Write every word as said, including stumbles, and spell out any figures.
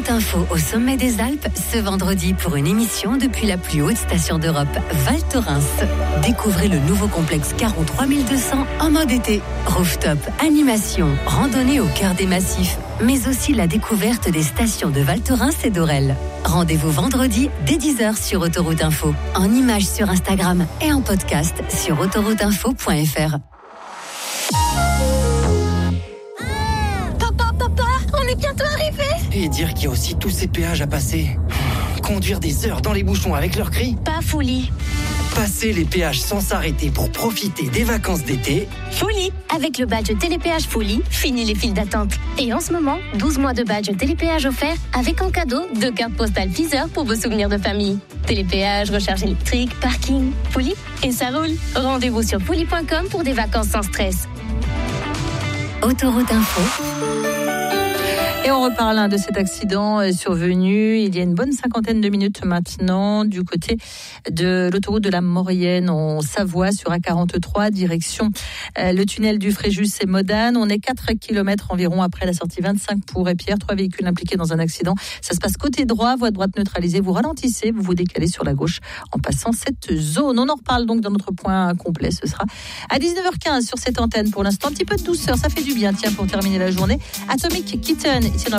Autoroute Info au sommet des Alpes ce vendredi pour une émission depuis la plus haute station d'Europe, Val Thorens. Découvrez le nouveau complexe Caron trois mille deux cents en mode été. Rooftop, animation, randonnée au cœur des massifs, mais aussi la découverte des stations de Val Thorens et d'Aurel. Rendez-vous vendredi dès dix heures sur Autoroute Info, en images sur Instagram et en podcast sur autoroute info point f r. Papa, papa, on est bientôt arrivé. Et dire qu'il y a aussi tous ces péages à passer. Conduire des heures dans les bouchons avec leurs cris. Pas folie. Passer les péages sans s'arrêter pour profiter des vacances d'été. Folie. Avec le badge Télépéage Folie, fini les files d'attente. Et en ce moment, douze mois de badge Télépéage offert avec en cadeau deux cartes postales Deezer pour vos souvenirs de famille. Télépéage, recharge électrique, parking, Folie et ça roule. Rendez-vous sur folie point com pour des vacances sans stress. Autoroute Info. Et on reparle hein, de cet accident survenu il y a une bonne cinquantaine de minutes maintenant du côté de l'autoroute de la Maurienne en Savoie sur A quarante-trois, direction euh, le tunnel du Fréjus et Modane. On est quatre kilomètres environ après la sortie vingt-cinq pour Épierre. Trois véhicules impliqués dans un accident. Ça se passe côté droit, voie droite neutralisée. Vous ralentissez, vous vous décalez sur la gauche en passant cette zone. On en reparle donc dans notre point complet. Ce sera à dix-neuf heures quinze sur cette antenne. Pour l'instant, un petit peu de douceur, ça fait du bien. Tiens, pour terminer la journée, Atomic Kitten.